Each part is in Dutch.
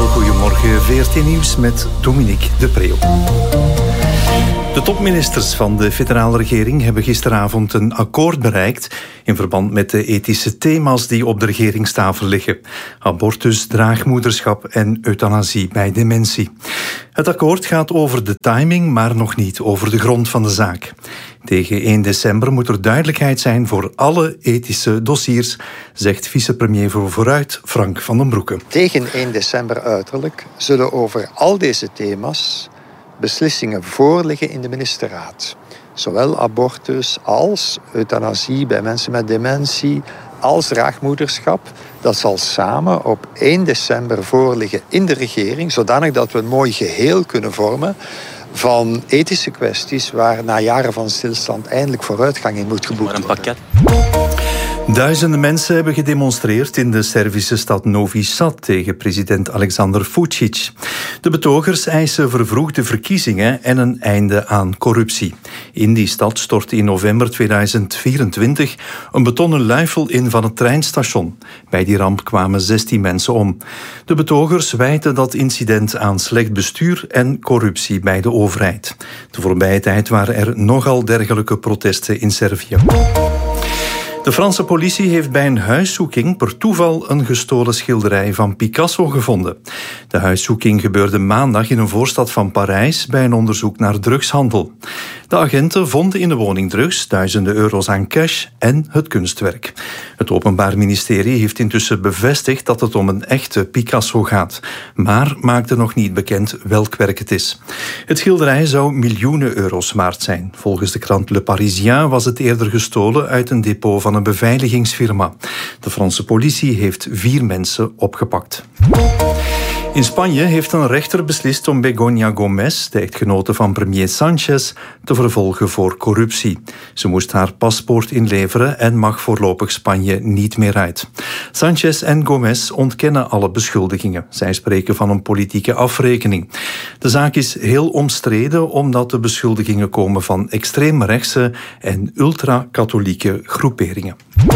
Goedemorgen, VRT Nieuws met Dominique de Preeuw. De topministers van de federale regering hebben gisteravond een akkoord bereikt in verband met de ethische thema's die op de regeringstafel liggen. Abortus, draagmoederschap en euthanasie bij dementie. Het akkoord gaat over de timing, maar nog niet over de grond van de zaak. Tegen 1 december moet er duidelijkheid zijn voor alle ethische dossiers, zegt vicepremier voor Vooruit Frank van den Broeke. Tegen 1 december uiterlijk zullen over al deze thema's beslissingen voorliggen in de ministerraad. Zowel abortus als euthanasie bij mensen met dementie, als draagmoederschap. Dat zal samen op 1 december voorliggen in de regering, zodanig dat we een mooi geheel kunnen vormen van ethische kwesties waar na jaren van stilstand eindelijk vooruitgang in moet geboekt worden. Duizenden mensen hebben gedemonstreerd in de Servische stad Novi Sad tegen president Aleksandar Vučić. De betogers eisen vervroegde verkiezingen en een einde aan corruptie. In die stad stortte in november 2024 een betonnen luifel in van het treinstation. Bij die ramp kwamen 16 mensen om. De betogers wijten dat incident aan slecht bestuur en corruptie bij de overheid. De voorbije tijd waren er nogal dergelijke protesten in Servië. De Franse politie heeft bij een huiszoeking per toeval een gestolen schilderij van Picasso gevonden. De huiszoeking gebeurde maandag in een voorstad van Parijs bij een onderzoek naar drugshandel. De agenten vonden in de woning drugs, duizenden euro's aan cash en het kunstwerk. Het Openbaar Ministerie heeft intussen bevestigd dat het om een echte Picasso gaat, maar maakte nog niet bekend welk werk het is. Het schilderij zou miljoenen euro's waard zijn. Volgens de krant Le Parisien was het eerder gestolen uit een depot van een beveiligingsfirma. De Franse politie heeft 4 mensen opgepakt. In Spanje heeft een rechter beslist om Begoña Gómez, de echtgenote van premier Sánchez, te vervolgen voor corruptie. Ze moest haar paspoort inleveren en mag voorlopig Spanje niet meer uit. Sánchez en Gómez ontkennen alle beschuldigingen. Zij spreken van een politieke afrekening. De zaak is heel omstreden omdat de beschuldigingen komen van extreemrechtse en ultra-katholieke groeperingen.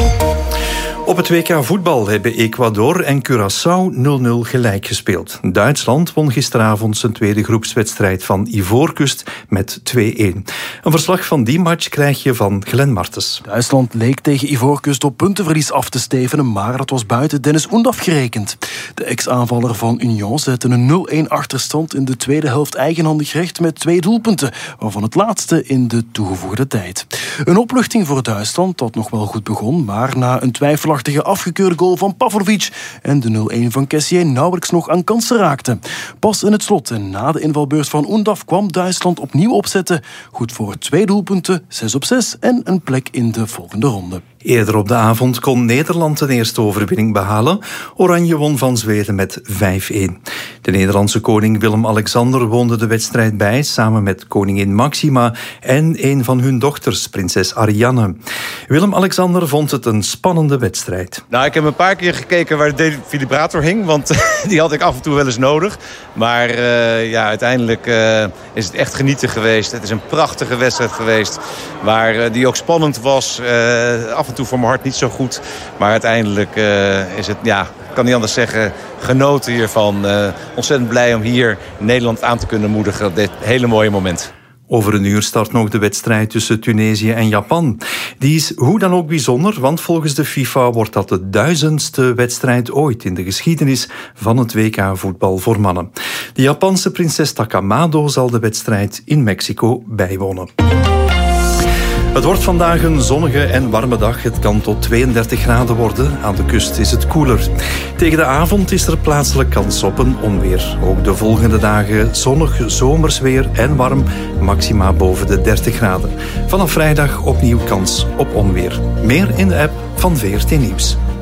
Op het WK voetbal hebben Ecuador en Curaçao 0-0 gelijk gespeeld. Duitsland won gisteravond zijn tweede groepswedstrijd van Ivoorkust met 2-1. Een verslag van die match krijg je van Glenn Martens. Duitsland leek tegen Ivoorkust op puntenverlies af te stevenen, maar dat was buiten Dennis Undav gerekend. De ex-aanvaller van Union zette een 0-1 achterstand in de tweede helft eigenhandig recht met 2 doelpunten, waarvan het laatste in de toegevoegde tijd. Een opluchting voor Duitsland dat nog wel goed begon, maar na een twijfelachtige afgekeurde goal van Pavlovic en de 0-1 van Kessié nauwelijks nog aan kansen raakte. Pas in het slot en na de invalbeurt van Undav kwam Duitsland opnieuw opzetten. Goed voor 2 doelpunten, 6-6 en een plek in de volgende ronde. Eerder op de avond kon Nederland een eerste overwinning behalen. Oranje won van Zweden met 5-1. De Nederlandse koning Willem-Alexander woonde de wedstrijd bij, samen met koningin Maxima en een van hun dochters, prinses Ariane. Willem-Alexander vond het een spannende wedstrijd. Nou, ik heb een paar keer gekeken waar de defibrillator hing, want die had ik af en toe wel eens nodig. Maar uiteindelijk is het echt genieten geweest. Het is een prachtige wedstrijd geweest, waar die ook spannend was. Af en toe voor mijn hart niet zo goed. Maar uiteindelijk is het, ik kan niet anders zeggen, genoten hiervan. Ontzettend blij om hier Nederland aan te kunnen moedigen op dit hele mooie moment. Over een uur start nog de wedstrijd tussen Tunesië en Japan. Die is hoe dan ook bijzonder, want volgens de FIFA wordt dat de 1000ste wedstrijd ooit in de geschiedenis van het WK-voetbal voor mannen. De Japanse prinses Takamado zal de wedstrijd in Mexico bijwonen. Het wordt vandaag een zonnige en warme dag. Het kan tot 32 graden worden. Aan de kust is het koeler. Tegen de avond is er plaatselijk kans op een onweer. Ook de volgende dagen zonnig, zomers weer en warm. Maxima boven de 30 graden. Vanaf vrijdag opnieuw kans op onweer. Meer in de app van VRT Nieuws.